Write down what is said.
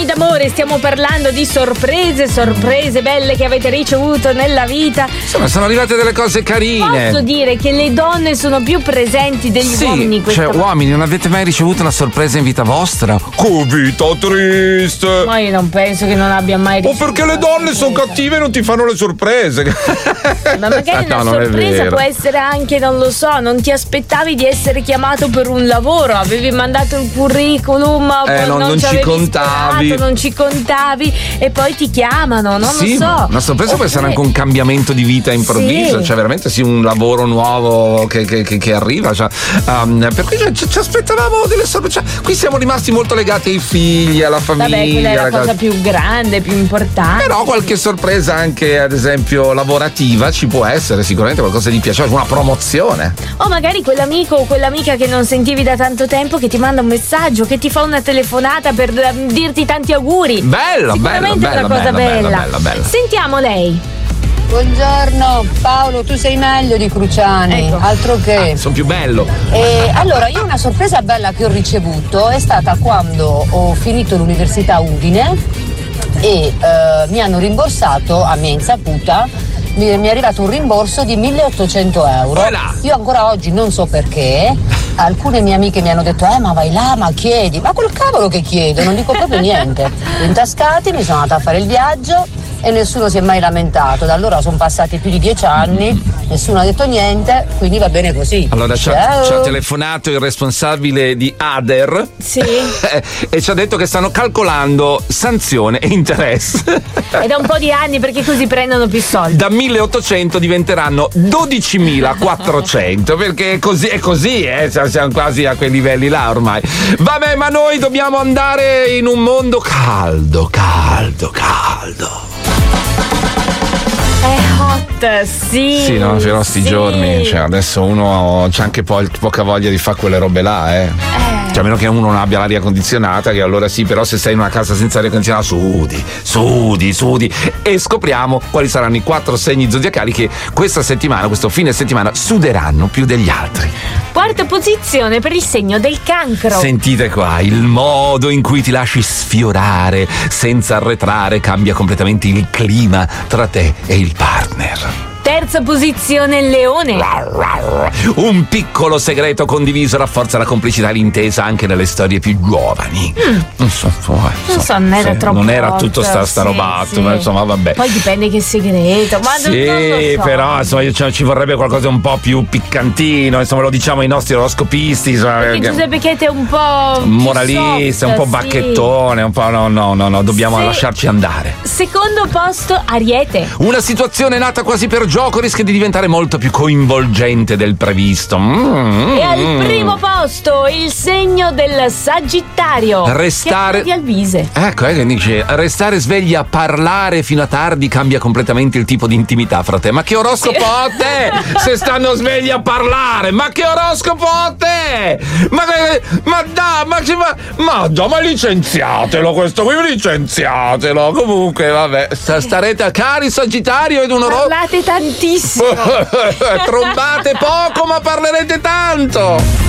Parliamoci d'amore, stiamo parlando di sorprese belle che avete ricevuto nella vita. Insomma, sono arrivate delle cose carine. Posso dire che le donne sono più presenti degli uomini. Uomini, non avete mai ricevuto una sorpresa in vita vostra? Che vita triste! Ma io non penso che non abbia mai ricevuto. O perché le donne sono cattive e non ti fanno le sorprese. Ma magari una sorpresa può essere anche, non lo so, non ti aspettavi di essere chiamato per un lavoro, avevi mandato il curriculum, poi non ci contavi. Non ci contavi e poi ti chiamano, non lo so. Una sorpresa può essere anche un cambiamento di vita improvviso, cioè veramente un lavoro nuovo che arriva. Cioè, per cui ci aspettavamo delle sorprese. Cioè, qui siamo rimasti molto legati ai figli, alla famiglia. Vabbè, quella è la cosa più grande, più importante. Però qualche sorpresa anche, ad esempio, lavorativa ci può essere sicuramente qualcosa di piacevole, una promozione. O magari quell'amico o quell'amica che non sentivi da tanto tempo che ti manda un messaggio, che ti fa una telefonata per dirti tanti auguri. Bello, sicuramente è una cosa bella. Sentiamo lei. Buongiorno Paolo, tu sei meglio di Cruciani, ecco. Altro che. Sono più bello. Allora, io una sorpresa bella che ho ricevuto è stata quando ho finito l'università a Udine e mi hanno rimborsato, a mia insaputa, mi è arrivato un rimborso di 1.800 euro. Io ancora oggi non so perché. Alcune mie amiche mi hanno detto ma vai là, ma chiedi. Ma col cavolo che chiedo, non dico proprio niente. Intascati, mi sono andata a fare il viaggio e nessuno si è mai lamentato. Da allora sono passati più di 10 anni, nessuno ha detto niente, quindi va bene così. Allora ci ha telefonato il responsabile di Ader e ci ha detto che stanno calcolando sanzione e interesse. È da un po' di anni, perché così prendono più soldi. Da 1.800 diventeranno 12.400, perché è così, siamo quasi a quei livelli là ormai. Vabbè, ma noi dobbiamo andare in un mondo caldo. È hot, sì. Sì, no, per sti giorni, cioè adesso uno c'ha anche poca voglia di fare quelle robe là, Cioè, a meno che uno non abbia l'aria condizionata, che allora sì, però se sei in una casa senza aria condizionata, sudi. E scopriamo quali saranno i 4 segni zodiacali che questa settimana, questo fine settimana, suderanno più degli altri. Quarta posizione per il segno del Cancro. Sentite qua, il modo in cui ti lasci sfiorare senza arretrare cambia completamente il clima tra te e il partner. Terza posizione, Leone. Un piccolo segreto condiviso rafforza la complicità e l'intesa anche nelle storie più giovani. Non era troppo. Non era tutto sta robato, ma insomma, vabbè. Poi dipende che segreto. Ma non lo so. Però insomma ci vorrebbe qualcosa un po' più piccantino, insomma, lo diciamo ai nostri oroscopisti. Insomma, perché Giuseppe Chete è un po' moralista, un po' bacchettone, un po' no, dobbiamo lasciarci andare. Secondo posto, Ariete. Una situazione nata quasi per gioco rischia di diventare molto più coinvolgente del previsto. E al primo posto il segno del Sagittario. Restare di Alvise. Ecco, che dice restare svegli a parlare fino a tardi cambia completamente il tipo di intimità fra te. Ma che oroscopo a te? Se stanno svegli a parlare, ma che oroscopo a te? Ma licenziatelo questo qui, licenziatelo. Comunque vabbè, starete cari Sagittario ed un Parlate tantissimo. Trombate poco ma parlerete tanto.